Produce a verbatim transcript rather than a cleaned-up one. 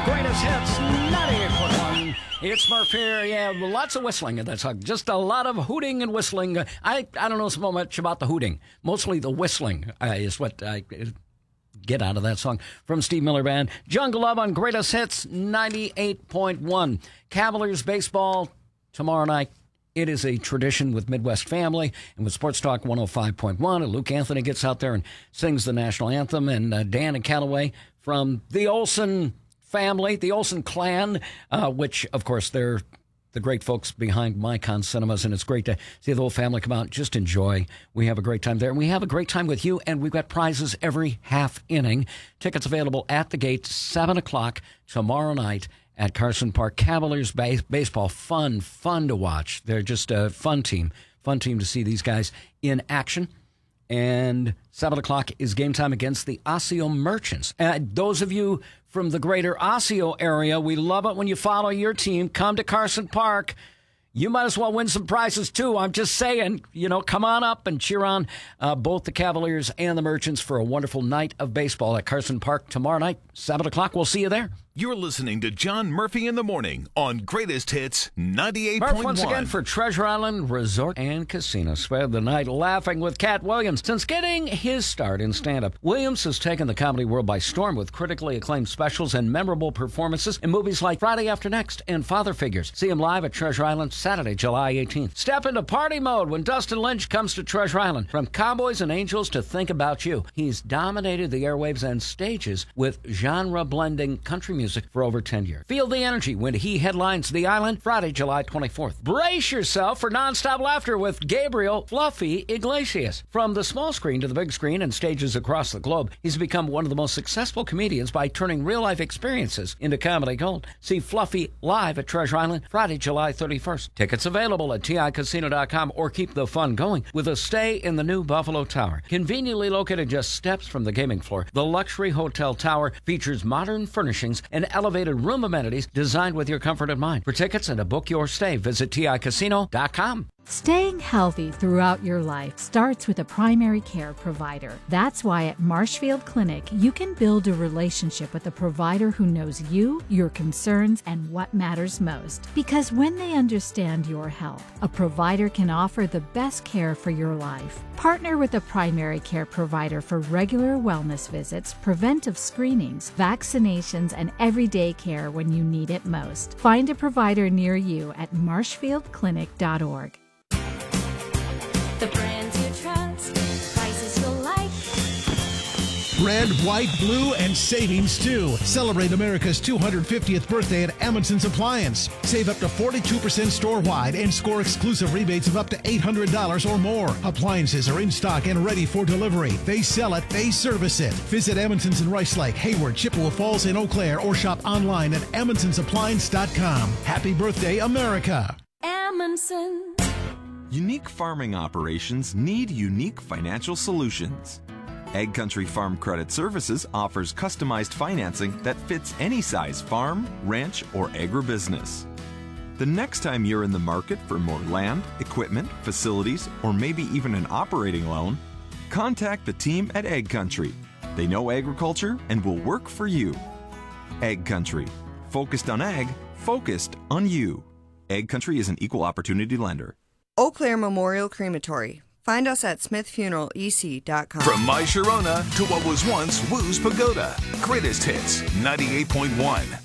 Greatest Hits ninety-eight point one. It's Murph here. Yeah, lots of whistling in that song. Just a lot of hooting and whistling. I, I don't know so much about the hooting. Mostly the whistling uh, is what I get out of that song. From Steve Miller Band. Jungle Love on Greatest Hits ninety-eight point one. Cavaliers baseball tomorrow night. It is a tradition with Midwest Family and with Sports Talk one oh five point one. And Luke Anthony gets out there and sings the national anthem. And uh, Dan and Callaway from the Olsen family, the Olsen clan, uh, which, of course, they're the great folks behind Mycon Cinemas. And it's great to see the whole family come out. Just enjoy. We have a great time there. And we have a great time with you. And we've got prizes every half inning. Tickets available at the gate, seven o'clock tomorrow night at Carson Park. Cavaliers base- baseball, fun, fun to watch. They're just a fun team, fun team to see these guys in action. And seven o'clock is game time against the Osseo Merchants. And those of you from the greater Osseo area, we love it when you follow your team. Come to Carson Park. You might as well win some prizes, too. I'm just saying, you know, come on up and cheer on uh, both the Cavaliers and the Merchants for a wonderful night of baseball at Carson Park tomorrow night, seven o'clock. We'll see you there. You're listening to John Murphy in the Morning on Greatest Hits ninety-eight point one. Murph once again for Treasure Island Resort and Casino. Spend the night laughing with Cat Williams. Since getting his start in stand-up, Williams has taken the comedy world by storm with critically acclaimed specials and memorable performances in movies like Friday After Next and Father Figures. See him live at Treasure Island Saturday, July eighteenth. Step into party mode when Dustin Lynch comes to Treasure Island. From Cowboys and Angels to Think About You, he's dominated the airwaves and stages with genre-blending country music for over ten years. Feel the energy when he headlines the island Friday, July twenty-fourth. Brace yourself for nonstop laughter with Gabriel Fluffy Iglesias. From the small screen to the big screen and stages across the globe, he's become one of the most successful comedians by turning real-life experiences into comedy gold. See Fluffy live at Treasure Island Friday, July thirty-first. Tickets available at T I casino dot com or keep the fun going with a stay in the new Buffalo Tower. Conveniently located just steps from the gaming floor, the luxury hotel tower features modern furnishings and elevated room amenities designed with your comfort in mind. For tickets and to book your stay, visit T I casino dot com. Staying healthy throughout your life starts with a primary care provider. That's why at Marshfield Clinic, you can build a relationship with a provider who knows you, your concerns, and what matters most. Because when they understand your health, a provider can offer the best care for your life. Partner with a primary care provider for regular wellness visits, preventive screenings, vaccinations, and everyday care when you need it most. Find a provider near you at marshfield clinic dot org. The brands you trust, prices you'll like. Red, white, blue, and savings too. Celebrate America's two hundred fiftieth birthday at Amundsen's Appliance. Save up to forty-two percent store-wide and score exclusive rebates of up to eight hundred dollars or more. Appliances are in stock and ready for delivery. They sell it, they service it. Visit Amundsen's in Rice Lake, Hayward, Chippewa Falls, and Eau Claire, or shop online at amundsens appliance dot com. Happy birthday, America. Amundsen. Unique farming operations need unique financial solutions. Ag Country Farm Credit Services offers customized financing that fits any size farm, ranch, or agribusiness. The next time you're in the market for more land, equipment, facilities, or maybe even an operating loan, contact the team at Ag Country. They know agriculture and will work for you. Ag Country. Focused on ag, focused on you. Ag Country is an equal opportunity lender. Eau Claire Memorial Crematory. Find us at smith funeral e c dot com. From My Sharona to what was once Woo's Pagoda. Greatest Hits ninety-eight point one.